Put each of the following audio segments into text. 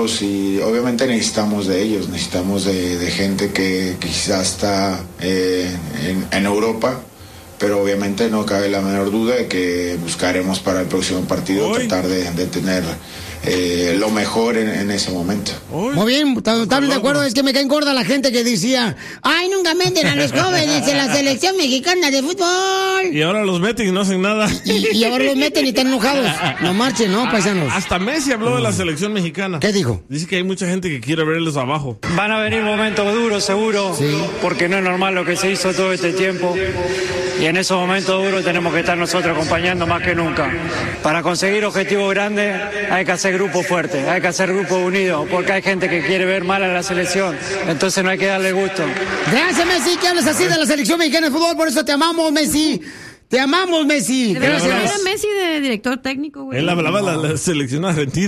apoyarlos y obviamente necesitamos de ellos, necesitamos de gente que quizás está en Europa, pero obviamente no cabe la menor duda de que buscaremos para el próximo partido tratar de tener lo mejor en ese momento. Muy bien, totalmente de acuerdo. Es que me caen gorda la gente que decía, ay, nunca meten a los jóvenes en la selección mexicana de fútbol. Y ahora los meten y no hacen nada. Y ahora los meten y están enojados. No marchen, ¿no, paisanos? Hasta Messi habló de la selección mexicana. ¿Qué dijo? Dice que hay mucha gente que quiere verlos abajo. Van a venir momentos duros, seguro, sí, porque no es normal lo que se hizo todo este tiempo. Y en esos momentos duros tenemos que estar nosotros acompañando más que nunca. Para conseguir objetivos grandes hay que hacer grupos fuertes, hay que hacer grupos unidos, porque hay gente que quiere ver mal a la selección, entonces no hay que darle gusto. Gracias, Messi, que hablas así de la selección mexicana de fútbol, por eso te amamos, Messi. Te amamos, Messi. Gracias. Era Messi de director técnico, güey. Él hablaba de la selección argentina.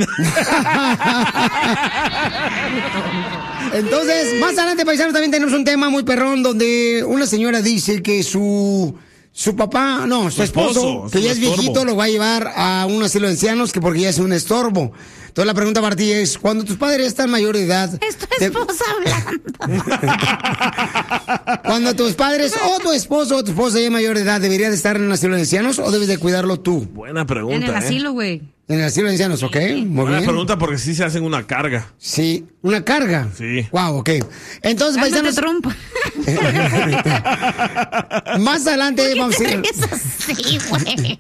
Entonces, más adelante, paisanos, también tenemos un tema muy perrón donde una señora dice que su papá, no, su esposo, que ya es viejito, lo va a llevar a un asilo de ancianos que porque ya es un estorbo. Entonces la pregunta para ti es, cuando tus padres están mayor de edad... Es tu esposa hablando. Cuando tus padres o tu esposo o tu esposa ya es mayor de edad, ¿debería de estar en un asilo de ancianos o debes de cuidarlo tú? Buena pregunta, En el asilo, güey. En el asilo de ancianos, ok. Muy Buena bien. pregunta porque sí se hacen una carga. Sí, ¿una carga? Sí. Wow, ok. Entonces, paisanos... trompa. Más adelante vamos a ir... así, güey?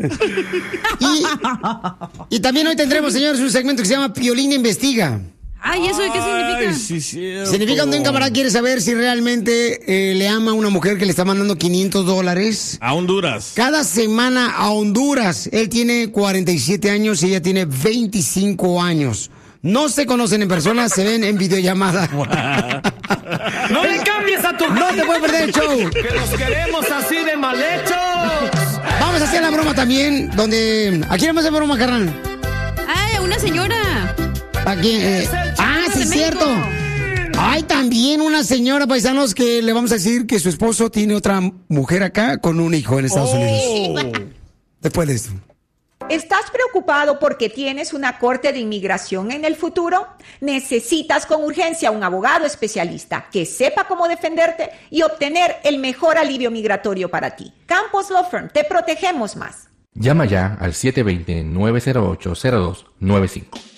Y también hoy tendremos, señores, un segmento que se llama Piolín Investiga. Ay, ¿eso de qué significa? Sí, cierto. Significa donde un camarada quiere saber si realmente le ama a una mujer que le está mandando $500. A Honduras. Cada semana a Honduras. Él tiene 47 años y ella tiene 25 años. No se conocen en persona, se ven en videollamada. ¡No le cambies a tu... No te puedes perder el show. ¡Que los queremos así de mal hechos! Vamos a hacer la broma también, donde... ¿A quién vamos a hacer broma, carnal? Ay, a una señora. ¿A quién? Sí, es cierto. Hay también una señora, paisanos, que le vamos a decir que su esposo tiene otra mujer acá con un hijo en Estados Unidos. Después de esto. ¿Estás preocupado porque tienes una corte de inmigración en el futuro? Necesitas con urgencia un abogado especialista que sepa cómo defenderte y obtener el mejor alivio migratorio para ti. Campos Law Firm, te protegemos más. Llama ya al 720-908-0295.